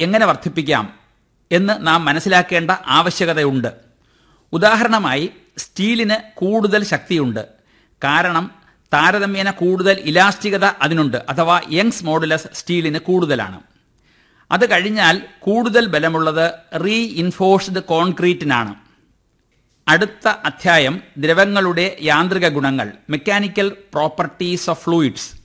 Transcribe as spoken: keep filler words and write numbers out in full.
എങ്ങനെ വർദ്ധിപ്പിക്കാം എന്ന് നാം മനസ്സിലാക്കേണ്ട ആവശ്യകതയുണ്ട്. ഉദാഹരണമായി സ്റ്റീലിന് കൂടുതൽ ശക്തിയുണ്ട്, കാരണം താരതമ്യേന കൂടുതൽ ഇലാസ്റ്റികത അതിനുണ്ട്, അഥവാ യങ്സ് മോഡുലസ് സ്റ്റീലിന് കൂടുതലാണ്. അത് കഴിഞ്ഞാൽ കൂടുതൽ ബലമുള്ളത് റീഇൻഫോഴ്സ്ഡ് കോൺക്രീറ്റിനാണ്. അടുത്ത അധ്യായം ദ്രവങ്ങളുടെ യാന്ത്രിക ഗുണങ്ങൾ, മെക്കാനിക്കൽ പ്രോപ്പർട്ടീസ് ഓഫ് ഫ്ലൂയിഡ്സ്.